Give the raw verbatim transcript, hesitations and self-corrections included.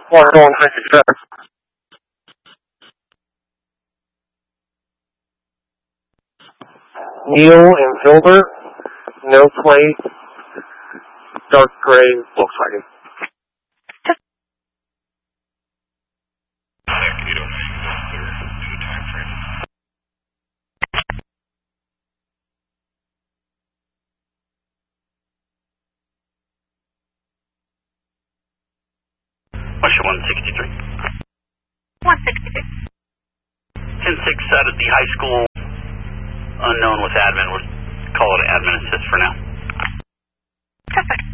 One going high success. Neil and Hilbert, no plate, dark gray Volkswagen. one sixty-three. one sixty-three. ten six out at the high school. Unknown with admin. We'll call it admin assist for now. Perfect.